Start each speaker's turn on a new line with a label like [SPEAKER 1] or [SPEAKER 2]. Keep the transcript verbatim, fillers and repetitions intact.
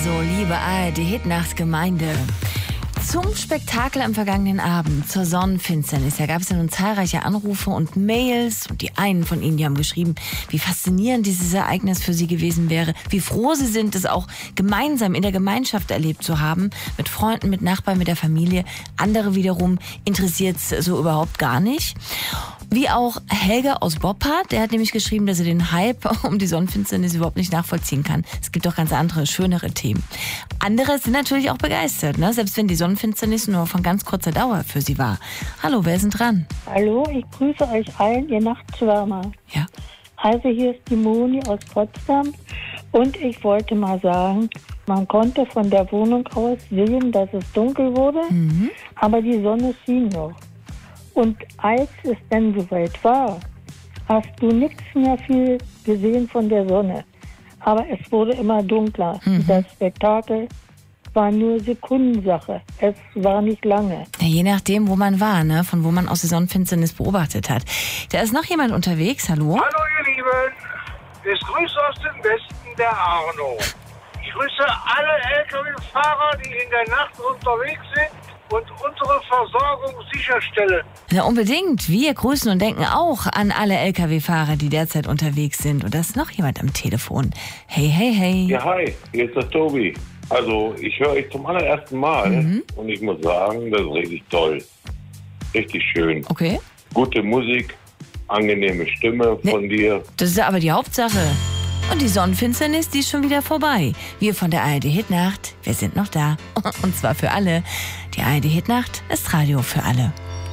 [SPEAKER 1] Also, liebe A R D-Hitnacht-Gemeinde, zum Spektakel am vergangenen Abend, zur Sonnenfinsternis, da gab es ja nun zahlreiche Anrufe und Mails und die einen von ihnen, die haben geschrieben, wie faszinierend dieses Ereignis für sie gewesen wäre, wie froh sie sind, es auch gemeinsam in der Gemeinschaft erlebt zu haben, mit Freunden, mit Nachbarn, mit der Familie. Andere wiederum interessiert es so überhaupt gar nicht. Wie auch Helge aus Boppard, der hat nämlich geschrieben, dass er den Hype um die Sonnenfinsternis überhaupt nicht nachvollziehen kann. Es gibt doch ganz andere, schönere Themen. Andere sind natürlich auch begeistert, ne? Selbst wenn die Sonnenfinsternis nur von ganz kurzer Dauer für sie war. Hallo, wer ist denn dran?
[SPEAKER 2] Hallo, ich grüße euch allen, ihr Nachtschwärmer.
[SPEAKER 1] Ja.
[SPEAKER 2] Also hier ist die Moni aus Potsdam und ich wollte mal sagen, man konnte von der Wohnung aus sehen, dass es dunkel wurde, mhm. aber die Sonne schien noch. Und als es dann soweit war, hast du nichts mehr viel gesehen von der Sonne. Aber es wurde immer dunkler. Mhm. Das Spektakel war nur Sekundensache. Es war nicht lange.
[SPEAKER 1] Ja, je nachdem, wo man war, ne? Von wo man aus der Sonnenfinsternis beobachtet hat. Da ist noch jemand unterwegs. Hallo?
[SPEAKER 3] Hallo ihr Lieben. Es grüßt aus dem Westen der Arno. Ich grüße alle L K W-Fahrer, die in der Nacht unterwegs sind und unsere Versorgung sicherstellen.
[SPEAKER 1] Na unbedingt. Wir grüßen und denken auch an alle L K W-Fahrer, die derzeit unterwegs sind. Und da ist noch jemand am Telefon. Hey, hey, hey.
[SPEAKER 4] Ja, hi. Hier ist der Tobi. Also, ich höre euch zum allerersten Mal. Mhm. Und ich muss sagen, das ist richtig toll. Richtig schön.
[SPEAKER 1] Okay.
[SPEAKER 4] Gute Musik, angenehme Stimme von ne, dir.
[SPEAKER 1] Das ist aber die Hauptsache. Und die Sonnenfinsternis, die ist schon wieder vorbei. Wir von der A R D-Hitnacht, wir sind noch da. Und zwar für alle. Die A R D-Hitnacht ist Radio für alle.